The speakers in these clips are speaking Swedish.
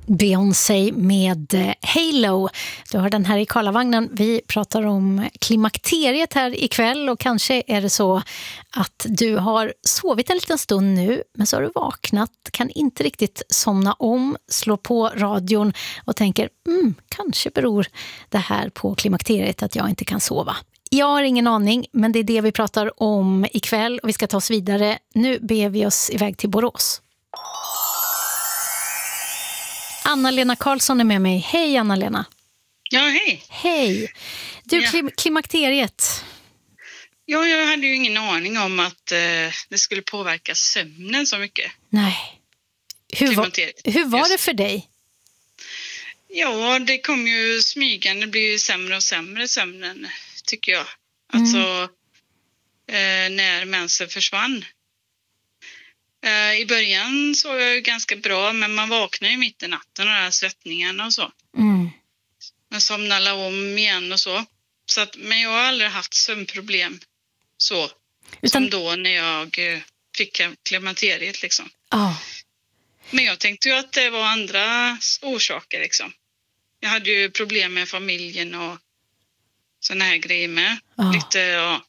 Beyoncé med Halo. Du har den här i Karlavagnen. Vi pratar om klimakteriet här ikväll och kanske är det så att du har sovit en liten stund nu men så har du vaknat, kan inte riktigt somna om, slå på radion och tänker kanske beror det här på klimakteriet att jag inte kan sova. Jag har ingen aning, men det är det vi pratar om ikväll och vi ska ta oss vidare. Nu ber vi oss iväg till Borås. Anna-Lena Karlsson är med mig. Hej Anna-Lena. Ja, hej. Hej. Du, klimakteriet. Ja, jag hade ju ingen aning om att det skulle påverka sömnen så mycket. Nej. Hur var det för dig? Ja, det kom ju smygande. Det blir ju sämre och sämre sömnen, tycker jag. Alltså, när mensen försvann. I början sov jag ju ganska bra, men man vaknar ju mitt i natten och de här svettningarna och så. Man somnar om igen och så. Men jag har aldrig haft sömnproblem så. Som då när jag fick klimakteriet liksom. Men jag tänkte ju att det var andra orsaker liksom. Jag hade ju problem med familjen och såna här grejer med. Lite,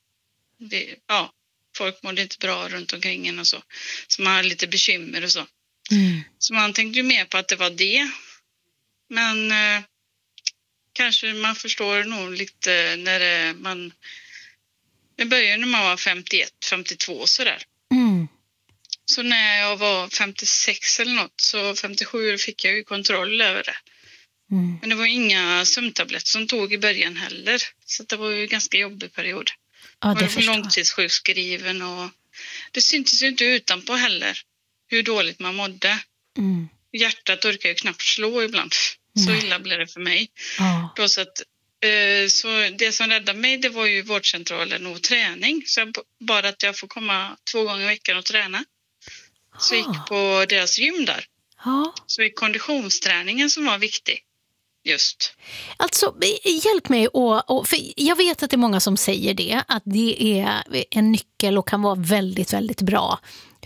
folk mådde inte bra runt omkring en och så. Så man hade lite bekymmer och så. Så man tänkte ju mer på att det var det. Men kanske man förstår nog lite när det började när man var 51, 52 sådär. Så när jag var 56 eller något, så 57 fick jag ju kontroll över det. Men det var inga sömntabletter som tog i början heller. Så det var ju en ganska jobbig period. Ja, det var för långtidssjukskriven och det syntes ju inte utanpå heller hur dåligt man mådde. Hjärtat orkar ju knappt slå ibland. Så illa blev det för mig. Då så det som räddade mig, det var ju vårdcentralen och träning. Så bara att jag får komma 2 gånger i veckan och träna. Så jag gick på deras gym där. Så det är konditionsträningen som var viktig. Just. Alltså, hjälp mig för jag vet att det är många som säger det, att det är en nyckel och kan vara väldigt, väldigt bra.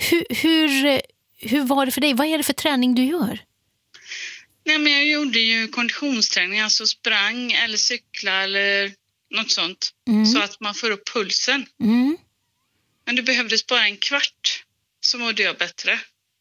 Hur var det för dig? Vad är det för träning du gör? Nej, men jag gjorde ju konditionsträning, alltså sprang eller cykla eller något sånt. Så att man får upp pulsen. Men det behövdes bara en kvart så mådde jag bättre.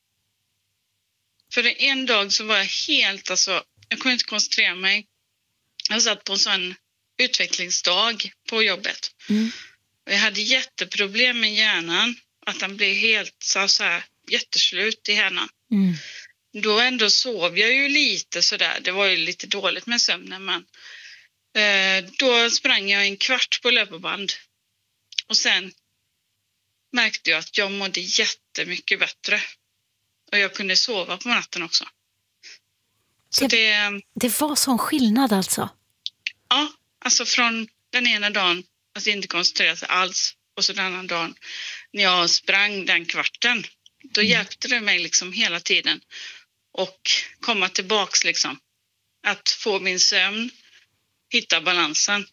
För en dag så var jag helt, jag kunde inte koncentrera mig. Jag satt på en sån utvecklingsdag på jobbet. Och jag hade jätteproblem med hjärnan. Att den blev helt så här jätteslut i hjärnan. Då ändå sov jag ju lite sådär. Det var ju lite dåligt med sömnen. Men då sprang jag en kvart på löparband. Och sen märkte jag att jag mådde jättemycket bättre. Och jag kunde sova på natten också. Så det var sån skillnad alltså? Ja, alltså från den ena dagen att inte koncentrera sig alls. Och så den andra dagen när jag sprang den kvarten. Då hjälpte det mig liksom hela tiden. Och komma tillbaks liksom. Att få min sömn. Hitta balansen.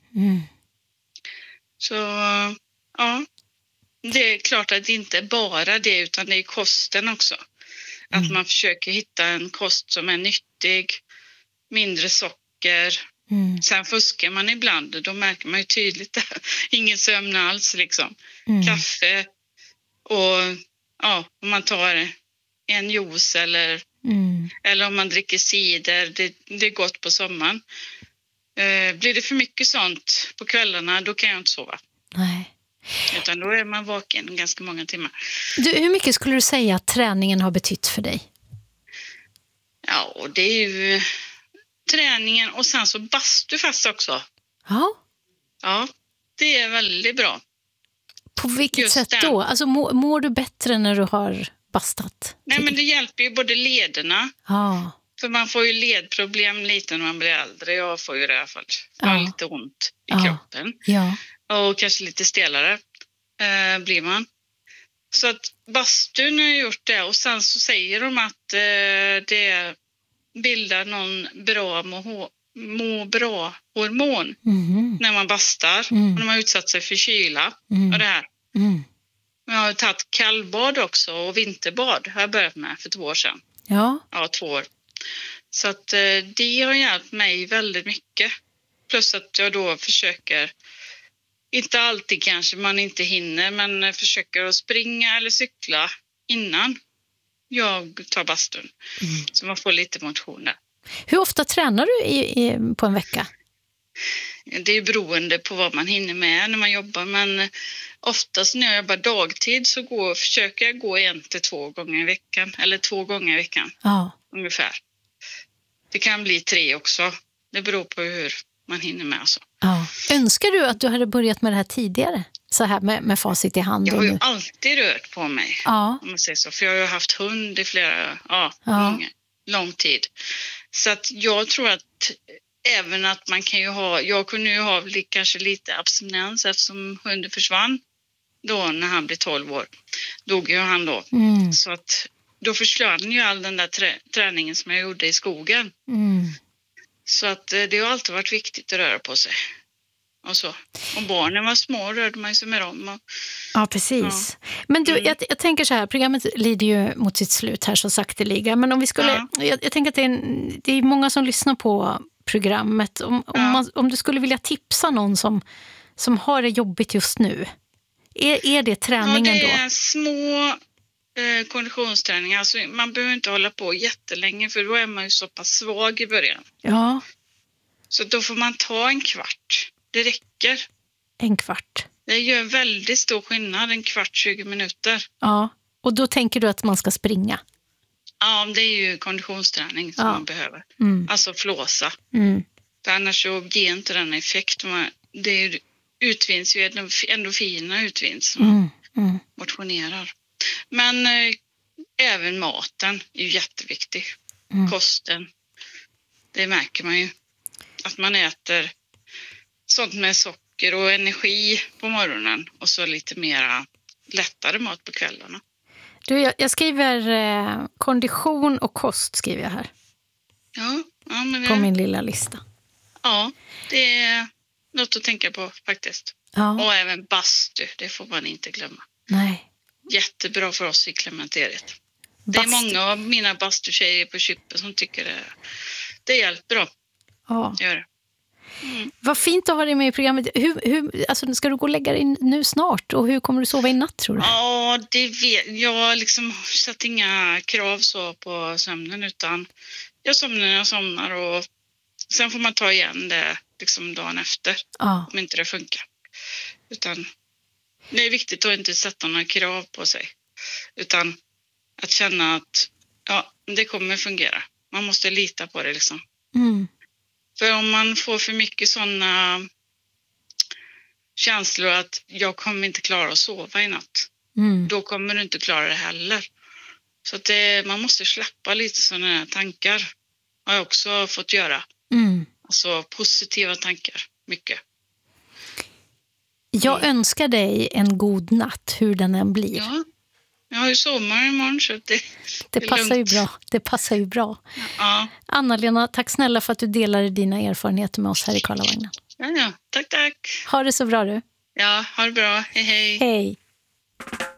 Så ja. Det är klart att det inte är bara det utan det är kosten också. Att man försöker hitta en kost som är nyttig. Mindre socker. Sen fuskar man ibland. Då märker man ju tydligt det. Ingen sömn alls liksom. Kaffe. Och om man tar en juice eller om man dricker cider. Det är gott på sommaren. Blir det för mycket sånt på kvällarna då kan jag inte sova. Nej. Utan då är man vaken ganska många timmar. Du, hur mycket skulle du säga att träningen har betytt för dig? Ja, det är ju träningen och sen så bastu fast också. Ja, det är väldigt bra. På vilket sätt då? Alltså mår du bättre när du har bastat? Nej, men det hjälper ju både lederna. För man får ju ledproblem lite när man blir äldre. Jag får ju det i alla fall. Jag har lite ont i kroppen. Och kanske lite stelare blir man. Så att bastun har gjort det. Och sen så säger de att det bildar någon bra må bra hormon när man bastar. Och när man utsatt sig för kyla och det här. Jag har tagit kallbad också och vinterbad har jag börjat med för 2 år sedan. Ja, 2 år. Så att det har hjälpt mig väldigt mycket. Plus att jag då försöker, inte alltid kanske man inte hinner, men försöker att springa eller cykla innan jag tar bastun. Så man får lite motion där. Hur ofta tränar du på en vecka? Det är beroende på vad man hinner med när man jobbar, men oftast när jag jobbar dagtid så försöker jag gå 1 till 2 gånger i veckan, eller 2 gånger i veckan ungefär. Det kan bli 3 också, det beror på hur man hinner med. Alltså. Ja. Önskar du att du hade börjat med det här tidigare? Så här med facit i hand? Jag har ju alltid rört på mig, om man säger så, för jag har ju haft hund i lång tid. Så att jag tror att även att man kan ju jag kunde ju ha kanske lite abstinens eftersom hunden försvann då när han blev 12 år. Dog ju han då. Så att då försvann ju all den där träningen som jag gjorde i skogen. Så att det har alltid varit viktigt att röra på sig. Och så. Om barnen var små rörde man sig med dem. Ja, precis. Ja. Men du, jag tänker så här, programmet lider ju mot sitt slut här så sakteliga. Men om vi skulle, jag tänker att det är många som lyssnar på programmet. Om du skulle vilja tipsa någon som har det jobbigt just nu, är det träningen då? Ja, det är små konditionsträningar. Alltså, man behöver inte hålla på jättelänge för då är man ju så pass svag i början. Ja. Så då får man ta 1 kvart. Det räcker. 1 kvart. Det gör väldigt stor skillnad, 1 kvart, 20 minuter. Ja, och då tänker du att man ska springa? Ja, det är ju konditionsträning som man behöver. Alltså flåsa. För annars så ger inte den effekt. Det utvinns ju endorfinerna utvinns som motionerar. Men även maten är ju jätteviktig. Kosten. Det märker man ju. Att man äter sånt med socker och energi på morgonen och så lite mera lättare mat på kvällarna. Du, jag skriver kondition och kost skriver jag här. Ja, men på min lilla lista. Ja, det är något att tänka på faktiskt. Ja. Och även bastu, det får man inte glömma. Nej. Jättebra för oss i klimakteriet. Det är många av mina bastutjejer på Kyppen som tycker det hjälper bra. Ja. Gör det. Vad fint att ha dig med i programmet. Alltså, ska du gå och lägga dig nu snart? Och hur kommer du sova i natt, tror du? Ja, jag liksom satt inga krav så på sömnen, utan jag somnar när jag somnar och sen får man ta igen det liksom dagen efter om inte det funkar. Utan det är viktigt att inte sätta några krav på sig, utan att känna att det kommer fungera. Man måste lita på det liksom. För om man får för mycket sådana känslor att jag kommer inte klara att sova i natt, då kommer du inte klara det heller. Så att man måste släppa lite sådana här tankar. Har jag också fått göra. Alltså positiva tankar, mycket. Jag önskar dig en god natt, hur den än blir. Ja, jag har ju sommar imorgon så det passar ju bra. Det passar ju bra. Ja. Anna-Lena, tack snälla för att du delade dina erfarenheter med oss här i Karlavagnen. Ja, tack. Ha det så bra du. Ja, ha det bra. Hej. Hej.